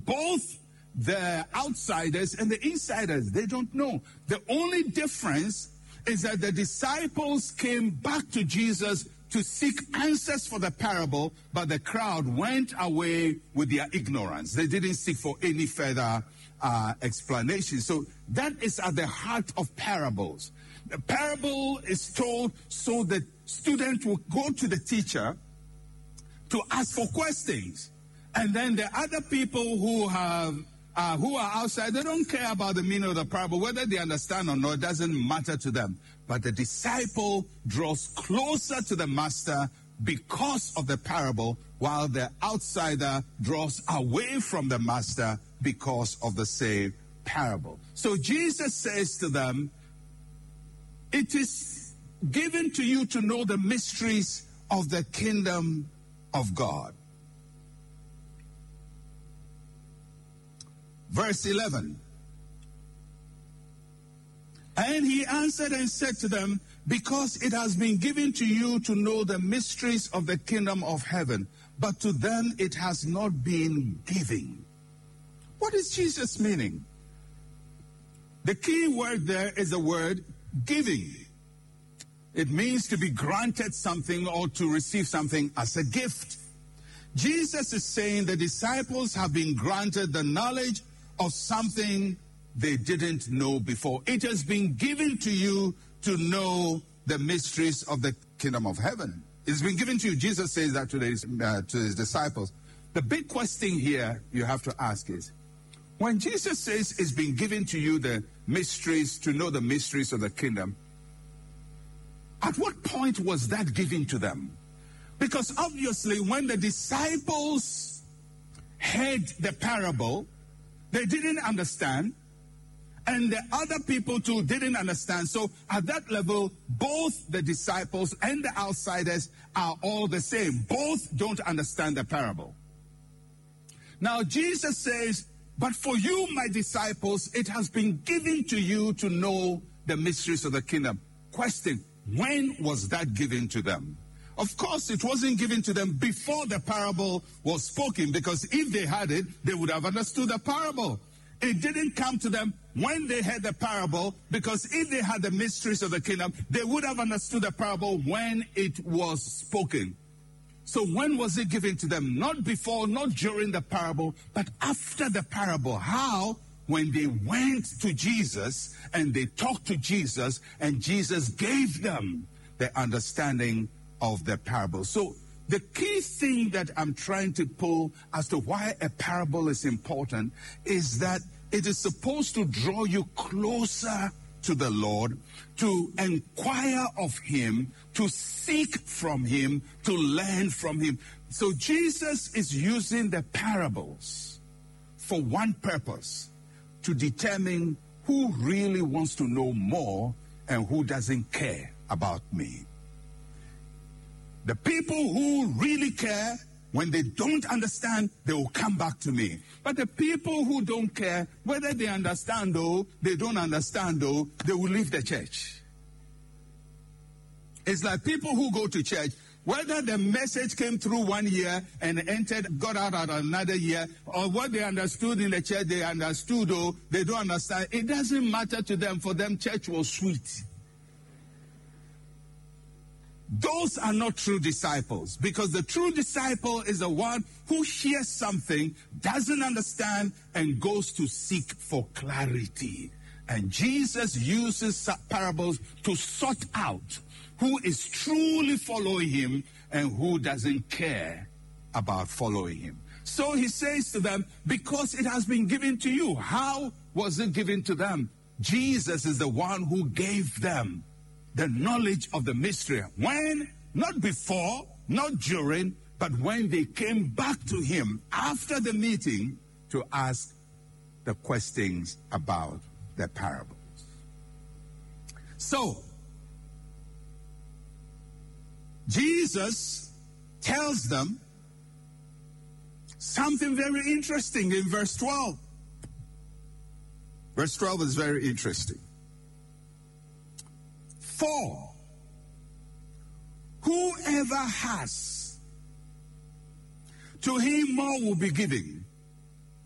both the outsiders and the insiders, they don't know. The only difference is that the disciples came back to Jesus to seek answers for the parable, but the crowd went away with their ignorance. They didn't seek for any further explanation. So that is at the heart of parables. The parable is told so the student will go to the teacher to ask for questions. And then the other people who are outside, they don't care about the meaning of the parable. Whether they understand or not, doesn't matter to them. But the disciple draws closer to the master because of the parable, while the outsider draws away from the master because of the same parable. So Jesus says to them, it is given to you to know the mysteries of the kingdom of God. Verse 11. And he answered and said to them, because it has been given to you to know the mysteries of the kingdom of heaven, but to them it has not been given. What is Jesus meaning? The key word there is the word giving. It means to be granted something or to receive something as a gift. Jesus is saying the disciples have been granted the knowledge of something they didn't know before. It has been given to you to know the mysteries of the kingdom of heaven. It's been given to you. Jesus says that to his disciples. The big question here you have to ask is, when Jesus says it's been given to you the mysteries, to know the mysteries of the kingdom, at what point was that given to them? Because obviously when the disciples heard the parable, they didn't understand, and the other people too didn't understand. So at that level, both the disciples and the outsiders are all the same. Both don't understand the parable. Now Jesus says, but for you, my disciples, it has been given to you to know the mysteries of the kingdom. Question, when was that given to them? Of course, it wasn't given to them before the parable was spoken, because if they had it, they would have understood the parable. It didn't come to them when they heard the parable, because if they had the mysteries of the kingdom, they would have understood the parable when it was spoken. So when was it given to them? Not before, not during the parable, but after the parable. How? When they went to Jesus and they talked to Jesus, and Jesus gave them the understanding of the parable. So the key thing that I'm trying to pull as to why a parable is important is that it is supposed to draw you closer to the Lord, to inquire of him, to seek from him, to learn from him. So Jesus is using the parables for one purpose: to determine who really wants to know more and who doesn't care about me. The people who really care, when they don't understand, they will come back to me. But the people who don't care, whether they understand or they don't understand, or they will leave the church. It's like people who go to church, whether the message came through 1 year and got out at another year, or what they understood in the church, they understood, or they don't understand. It doesn't matter to them. For them, church was sweet. Those are not true disciples, because the true disciple is the one who hears something, doesn't understand, and goes to seek for clarity. And Jesus uses parables to sort out who is truly following him and who doesn't care about following him. So he says to them, because it has been given to you. How was it given to them? Jesus is the one who gave them the knowledge of the mystery. When? Not before, not during, but when they came back to him after the meeting to ask the questions about the parables. So, Jesus tells them something very interesting in verse 12. Verse 12 is very interesting. For whoever has, to him more will be given.